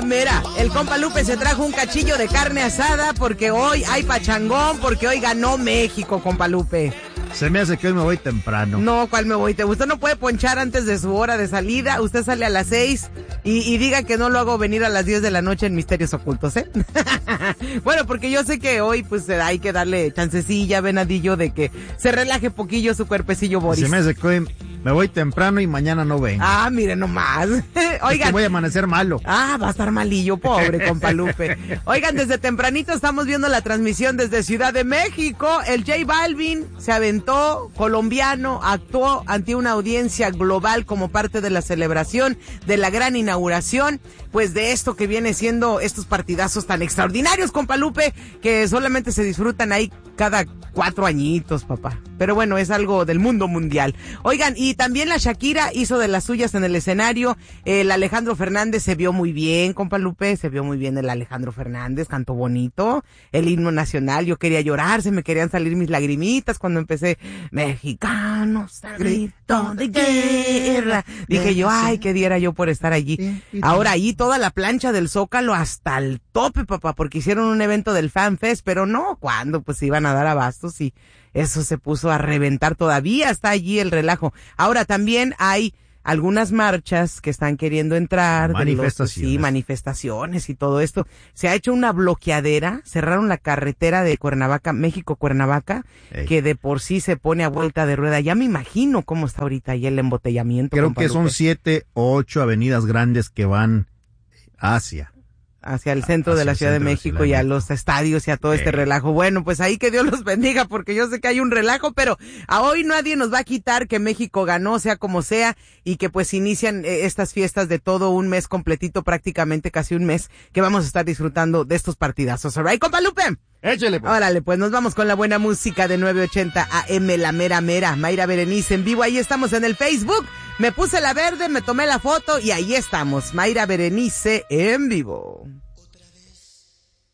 mera, mera. El compa Lupe se trajo un cachillo de carne asada porque hoy hay pachangón, porque hoy ganó México, compa Lupe. Se me hace que hoy me voy temprano. No, ¿cuál me voy? Usted no puede ponchar antes de su hora de salida. Usted sale a las 6 y diga que no lo hago venir a las 10 de la noche en Misterios Ocultos, ¿eh? Bueno, porque yo sé que hoy pues hay que darle chancecilla, venadillo, de que se relaje poquillo su cuerpecillo, Boris. Se me hace que hoy me voy temprano y mañana no vengo. Ah, mire nomás. Oigan. Es que voy a amanecer malo. Ah, va a estar malillo, pobre compa Lupe. Oigan, desde tempranito estamos viendo la transmisión desde Ciudad de México. El J Balvin se aventó, colombiano, actuó ante una audiencia global como parte de la celebración de la gran inauguración, pues de esto que viene siendo estos partidazos tan extraordinarios, compa Lupe, que solamente se disfrutan ahí cada 4 añitos, papá. Pero bueno, es algo del mundo mundial. Oigan, y también la Shakira hizo de las suyas en el escenario. El Alejandro Fernández se vio muy bien, compa Lupe, se vio muy bien el Alejandro Fernández, cantó bonito el himno nacional. Yo quería llorar, se me querían salir mis lagrimitas cuando empecé, mexicanos al grito de guerra. Dije yo, ay, qué diera yo por estar allí. Ahora ahí toda la plancha del Zócalo hasta el tope, papá, porque hicieron un evento del Fan Fest, pero no, ¿cuándo? Pues iban a dar abastos y eso se puso a reventar. Todavía está allí el relajo. Ahora también hay algunas marchas que están queriendo entrar. Manifestaciones. Sí, manifestaciones y todo esto. Se ha hecho una bloqueadera, cerraron la carretera de Cuernavaca, México-Cuernavaca, que de por sí se pone a vuelta de rueda. Ya me imagino cómo está ahorita ahí el embotellamiento. Creo que son 7 o 8 avenidas grandes que van hacia el centro de la Ciudad de México y a los estadios y a todo este relajo. Bueno, pues ahí que Dios los bendiga, porque yo sé que hay un relajo, pero a hoy nadie nos va a quitar que México ganó, sea como sea, y que pues inician estas fiestas de todo un mes completito, prácticamente casi un mes, que vamos a estar disfrutando de estos partidazos. ¿All right, compa Lupe? Échale, pues. Órale, pues nos vamos con la buena música de 980 AM, la mera mera. Mayra Berenice en vivo, ahí estamos en el Facebook. Me puse la verde, me tomé la foto y ahí estamos. Mayra Berenice en vivo.